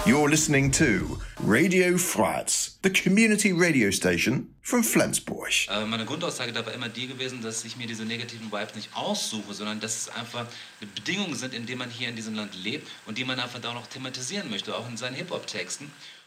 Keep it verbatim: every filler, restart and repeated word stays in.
You're listening to Radio Frats, the community radio station from Flensburg. Äh, meine Grundaussage dabei immer die gewesen, dass ich mir diese negativen Vibes nicht aussuche, sondern dass es einfach Bedingungen sind, in denen man hier in diesem Land lebt und die man einfach da auch noch thematisieren möchte, auch in seinen Hip-Hop-Texten.